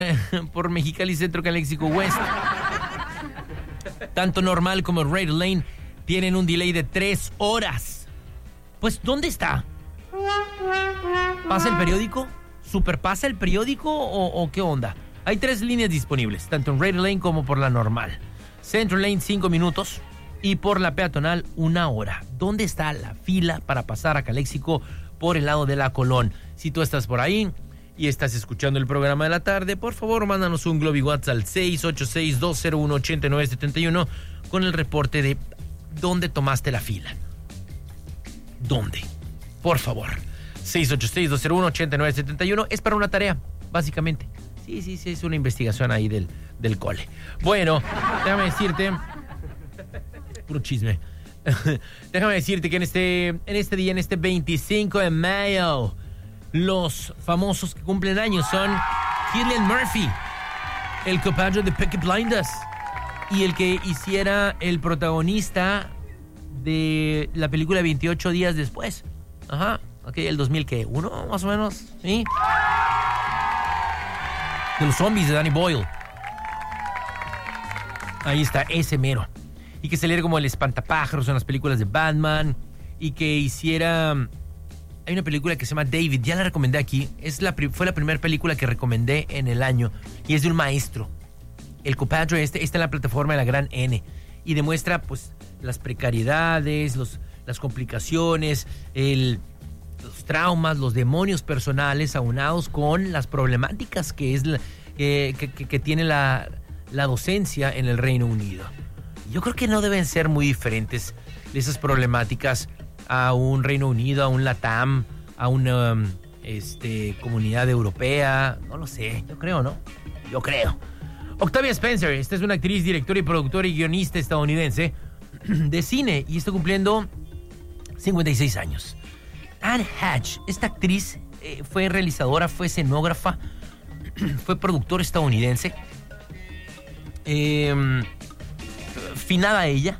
por Mexicali Centro Calexico West. Tanto Normal como Raider Lane tienen un delay de 3 horas. Pues, ¿dónde está? ¿Pasa el periódico? ¿Superpasa el periódico o qué onda? Hay 3 líneas disponibles, tanto en Raider Lane como por la Normal. Central Lane 5 minutos y por la peatonal 1 hora. ¿Dónde está la fila para pasar a Calexico por el lado de la Colón? Si tú estás por ahí y estás escuchando el programa de la tarde, por favor, mándanos un Globi WhatsApp al 686-201-8971 con el reporte de dónde tomaste la fila. ¿Dónde? Por favor. 686-201-8971 es para una tarea, básicamente. Sí, es una investigación ahí del cole. Bueno, déjame decirte... Puro chisme. Déjame decirte que en este día, en este 25 de mayo, los famosos que cumplen años son Cillian Murphy, el compadre de Peaky Blinders, y el que hiciera el protagonista de la película 28 días después. Ajá, ok, el 2001 más o menos, ¿sí? De los zombies de Danny Boyle. Ahí está, ese mero. Y que saliera como el espantapájaros en las películas de Batman. Y que hiciera... Hay una película que se llama David, ya la recomendé aquí. Fue la primera película que recomendé en el año. Y es de un maestro. El compadre está en la plataforma de la Gran N. Y demuestra, pues, las precariedades, las complicaciones, los traumas, los demonios personales aunados con las problemáticas que es que tiene la docencia en el Reino Unido. Yo creo que no deben ser muy diferentes esas problemáticas a un Reino Unido, a un LATAM, a una comunidad europea. No lo sé, yo creo, ¿no? Yo creo. Octavia Spencer, esta es una actriz, directora y productora y guionista estadounidense de cine y está cumpliendo 56 años. Anne Hatch, esta actriz fue realizadora, fue escenógrafa, fue productora estadounidense. Finada ella,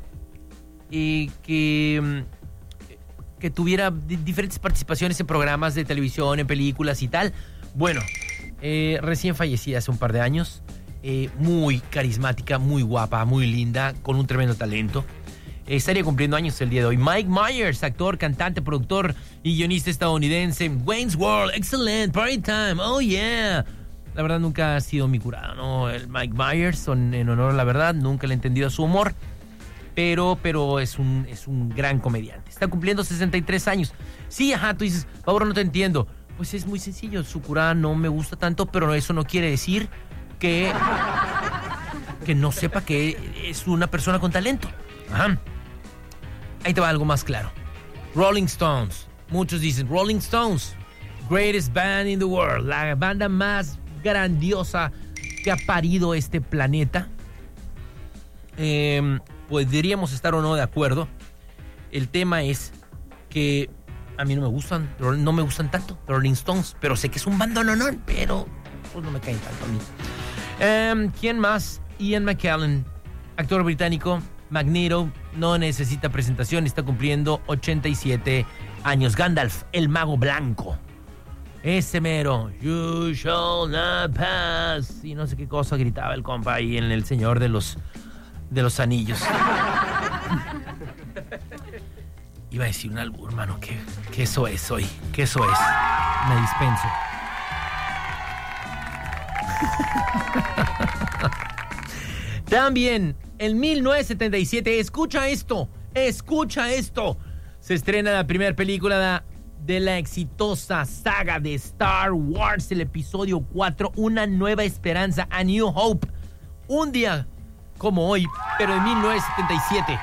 que tuviera diferentes participaciones en programas de televisión, en películas y tal. Bueno, recién fallecida hace un par de años. Muy carismática, muy guapa, muy linda, con un tremendo talento. Estaría cumpliendo años el día de hoy. Mike Myers, actor, cantante, productor y guionista estadounidense. Wayne's World, excellent, party time, oh yeah. La verdad nunca ha sido mi curado, ¿no? El Mike Myers, en honor a la verdad, nunca le he entendido su humor. Pero es un gran comediante. Está cumpliendo 63 años. Sí, ajá, tú dices, Pablo, no te entiendo. Pues es muy sencillo, su curada no me gusta tanto, pero eso no quiere decir que no sepa que es una persona con talento. Ajá. Ahí te va algo más claro. Rolling Stones. Muchos dicen, Rolling Stones, greatest band in the world, la banda más grandiosa que ha parido este planeta. Podríamos estar o no de acuerdo. El tema es que a mí no me gustan tanto Rolling Stones, pero sé que es un bandononón, pero pues no me caen tanto a mí. ¿Quién más? Ian McKellen, actor británico, Magneto, no necesita presentación, está cumpliendo 87 años. Gandalf, el mago blanco. Ese mero, you shall not pass. Y no sé qué cosa gritaba el compa ahí en El Señor de los Anillos. Iba a decir un albur, hermano, que eso es hoy. Que eso es. Me dispenso. También, en 1977, escucha esto, se estrena la primera película de la exitosa saga de Star Wars, el episodio 4, Una Nueva Esperanza, A New Hope. Un día como hoy, pero en 1977.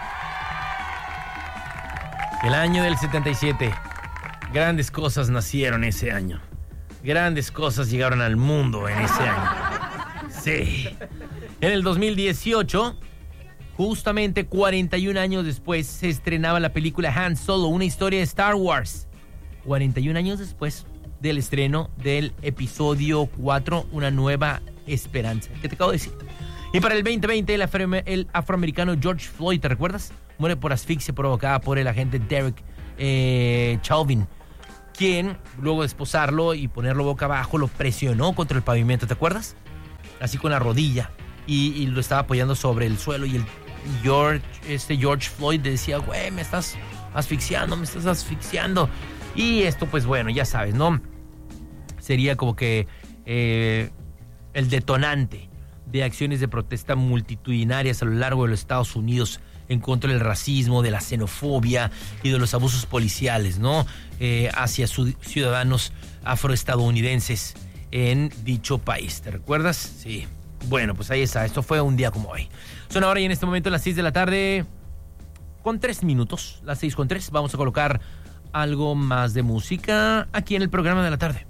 El año del 77. Grandes cosas nacieron ese año. Grandes cosas llegaron al mundo en ese año. Sí. En el 2018, justamente 41 años después, se estrenaba la película Han Solo, una historia de Star Wars. 41 años después del estreno del episodio 4, Una Nueva Esperanza. ¿Qué te acabo de decir? Y para el 2020, el afroamericano George Floyd, ¿te recuerdas? Muere por asfixia provocada por el agente Derek Chauvin, quien, luego de esposarlo y ponerlo boca abajo, lo presionó contra el pavimento, ¿te acuerdas? así con la rodilla, y lo estaba apoyando sobre el suelo, y el George Floyd decía, güey, me estás asfixiando. Y esto, pues bueno, ya sabes, ¿no? Sería como que el detonante de acciones de protesta multitudinarias a lo largo de los Estados Unidos en contra del racismo, de la xenofobia y de los abusos policiales, ¿no? Hacia ciudadanos afroestadounidenses en dicho país. ¿Te recuerdas? Sí. Bueno, pues ahí está. Esto fue un día como hoy. Son ahora y en este momento las 6 de la tarde con 3 minutos. Las 6:03. Vamos a colocar algo más de música aquí en el programa de la tarde.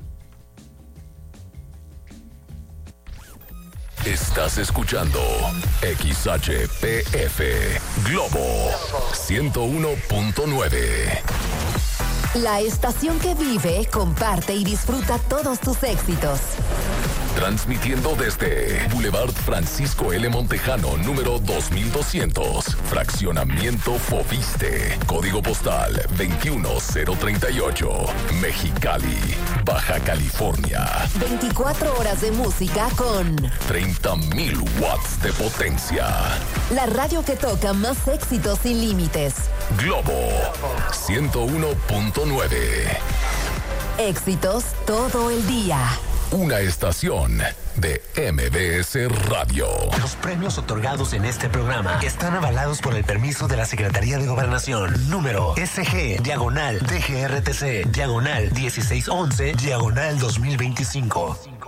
Estás escuchando XHPF Globo 101.9. La estación que vive, comparte y disfruta todos tus éxitos. Transmitiendo desde Boulevard Francisco L. Montejano, número 2200, Fraccionamiento Foviste, Código Postal 21038, Mexicali, Baja California. 24 horas de música con 30,000 watts de potencia. la radio que toca más éxitos sin límites. Globo 101.9. Éxitos todo el día. Una estación de MBS Radio. Los premios otorgados en este programa están avalados por el permiso de la Secretaría de Gobernación. Número SG/DGRTC/1611/2025.